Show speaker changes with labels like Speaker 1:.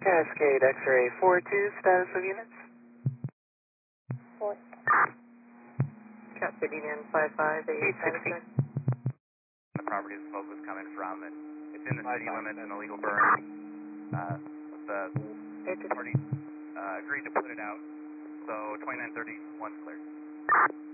Speaker 1: Cascade X-ray 42, status of units?
Speaker 2: 4.
Speaker 3: Cascade Union 5588, status check.
Speaker 4: The property the smoke was coming from, and it's in the city limits and illegal burn. The party agreed to put it out, so 2931's cleared.